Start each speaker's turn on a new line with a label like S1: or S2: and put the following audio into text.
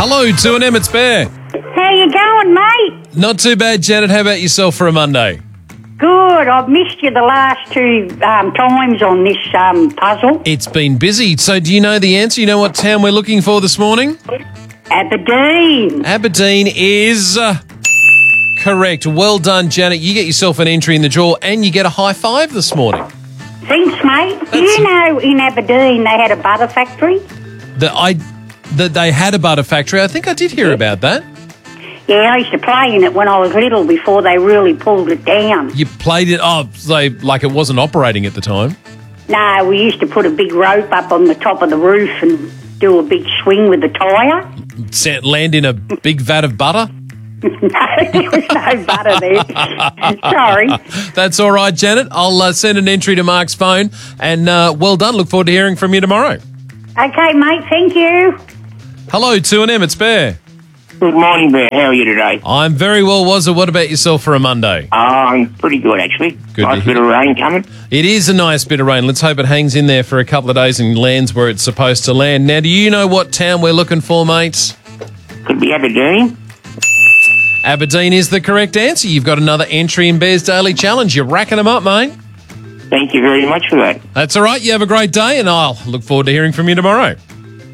S1: Hello, 2AM, it's Bear.
S2: How you going, mate?
S1: Not too bad, Janet. How about yourself for a Monday?
S2: Good. I've missed you the last two times on this puzzle.
S1: It's been busy. So do you know the answer? You know what town we're looking for this morning?
S2: Aberdeen.
S1: Aberdeen is correct. Well done, Janet. You get yourself an entry in the draw and you get a high five this morning.
S2: Thanks, mate. Do you know in Aberdeen they had a butter factory?
S1: That they had a butter factory. I think I did hear about that.
S2: Yeah, I used to play in it when I was little before they really pulled it down.
S1: You played it, like it wasn't operating at the time.
S2: No, we used to put a big rope up on the top of the roof and do a big swing with the tyre.
S1: Land in a big vat of butter?
S2: No, there was no butter there. Sorry.
S1: That's all right, Janet. I'll send an entry to Mark's phone. And well done. Look forward to hearing from you tomorrow.
S2: Okay, mate. Thank you.
S1: Hello, 2AM, it's Bear.
S3: Good morning, Bear. How are you today?
S1: I'm very well, Wazza. What about yourself for a Monday?
S3: I'm pretty good, actually.
S1: Good
S3: Nice bit of rain coming.
S1: It is a nice bit of rain. Let's hope it hangs in there for a couple of days and lands where it's supposed to land. Now, do you know what town we're looking for, mates?
S3: Could be Aberdeen.
S1: Aberdeen is the correct answer. You've got another entry in Bear's Daily Challenge. You're racking them up, mate.
S3: Thank you very much for that.
S1: That's all right. You have a great day, and I'll look forward to hearing from you tomorrow.